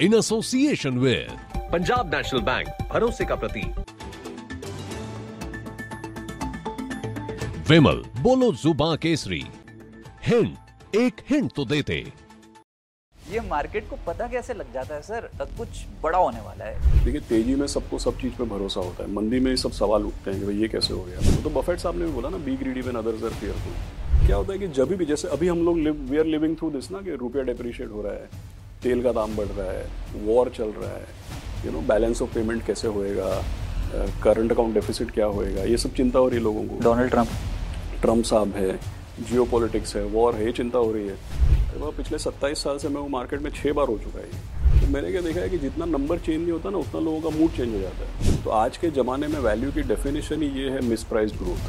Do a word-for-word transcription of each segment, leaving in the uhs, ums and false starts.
In association with Punjab national bank, भरोसे का प्रतीक। विमल, बोलो जुबान केसरी। हिंट, एक हिंट तो देते। ये मार्केट को पता कैसे लग जाता है सर, कुछ बड़ा होने वाला है। देखिए, तेजी में सबको सब चीज पे भरोसा होता है, मंदी में सब सवाल उठते हैं कि भाई ये कैसे हो गया। तो बफेट साहब ने भी बोला ना, B greedy when others are fearful. क्या होता है कि जब भी, जैसे अभी हम लोग we are living through this ना, कि रुपया डेप्रिशिएट हो रहा है, तेल का दाम बढ़ रहा है, वॉर चल रहा है, you know balance of payment कैसे होएगा, करंट अकाउंट डेफिसिट क्या होएगा, ये सब चिंता हो रही है लोगों को। डोनाल्ड ट्रंप ट्रम्प साहब है, जियो पॉलिटिक्स है, वॉर है, ये चिंता हो रही है। वो पिछले सत्ताईस साल से मैं वो मार्केट में छः बार हो चुका है। तो मैंने क्या देखा है कि जितना नंबर चेंज नहीं होता ना, उतना लोगों का मूड चेंज हो जाता है। तो आज के ज़माने में वैल्यू की डेफिनेशन ही ये है, मिसप्राइस्ड ग्रोथ।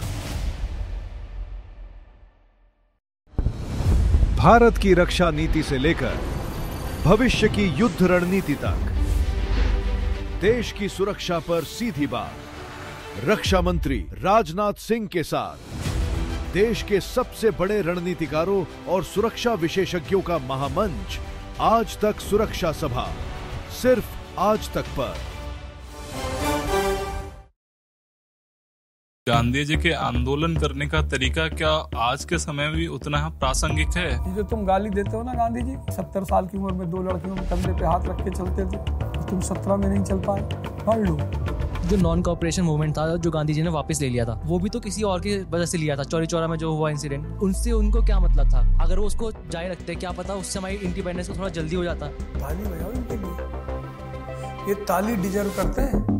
भारत की रक्षा नीति से लेकर भविष्य की युद्ध रणनीति तक, देश की सुरक्षा पर सीधी बात रक्षा मंत्री राजनाथ सिंह के साथ देश के सबसे बड़े रणनीतिकारों और सुरक्षा विशेषज्ञों का महामंच आज तक सुरक्षा सभा, सिर्फ आज तक पर। गांधी जी के आंदोलन करने का तरीका क्या आज के समय में भी उतना प्रासंगिक है? जो तुम गाली देते हो ना गांधी जी, सत्तर साल की उम्र में दो लड़कियों के कंधे पे हाथ रख के चलते थे, तुम सत्रह में नहीं चल पाए, पढ़ लो। जो नॉन कॉपरेशन मूवमेंट था जो गांधी जी ने वापस ले लिया था, वो भी तो किसी और की वजह से लिया था। चौरी चौरा में जो हुआ इंसिडेंट, उनसे उनको क्या मतलब था? अगर वो उसको जारी रखते, क्या पता उससे हमारी इंडिपेंडेंस को थोड़ा जल्दी हो जाता। ताली बजाओ इनके लिए, ये ताली डिजर्व करते हैं।